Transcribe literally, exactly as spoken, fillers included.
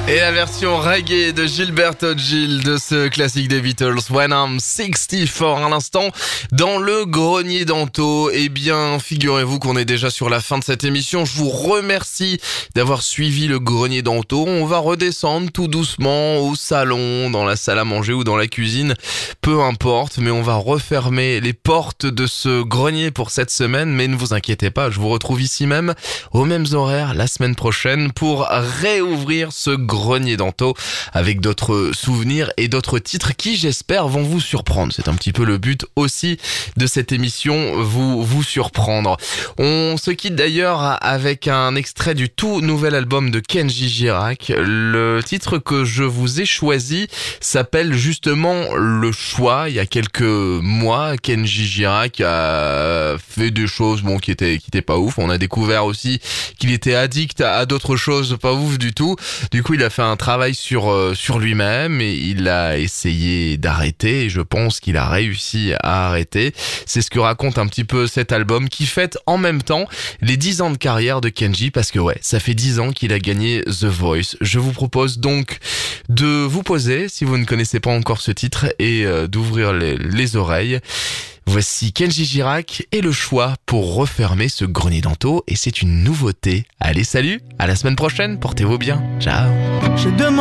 Et la version reggae de Gilberto Gil de ce classique des Beatles, When I'm soixante-quatre à l'instant, dans le grenier d'Anto. Eh bien, figurez-vous qu'on est déjà sur la fin de cette émission. Je vous remercie d'avoir suivi le grenier d'Anto. On va redescendre tout doucement au salon, dans la salle à manger ou dans la cuisine, peu importe, mais on va refermer les portes de ce grenier pour cette semaine. Mais ne vous inquiétez pas, je vous retrouve ici même, aux mêmes horaires, la semaine prochaine, pour réouvrir ce grenier grenier d'Anto avec d'autres souvenirs et d'autres titres qui, j'espère, vont vous surprendre. C'est un petit peu le but aussi de cette émission, vous vous surprendre. On se quitte d'ailleurs avec un extrait du tout nouvel album de Kenji Girac. Le titre que je vous ai choisi s'appelle justement Le Choix. Il y a quelques mois, Kenji Girac a fait des choses bon qui étaient qui étaient pas ouf. On a découvert aussi qu'il était addict à d'autres choses pas ouf du tout. Du coup, il a fait un travail sur euh, sur lui-même et il a essayé d'arrêter et je pense qu'il a réussi à arrêter. C'est ce que raconte un petit peu cet album qui fête en même temps les dix ans de carrière de Kenji parce que ouais, ça fait dix ans qu'il a gagné The Voice. Je vous propose donc de vous poser si vous ne connaissez pas encore ce titre et euh, d'ouvrir les, les oreilles. Voici Kenji Girac et Le Choix pour refermer ce grenier d'Anto et c'est une nouveauté. Allez, salut, à la semaine prochaine, portez-vous bien, ciao.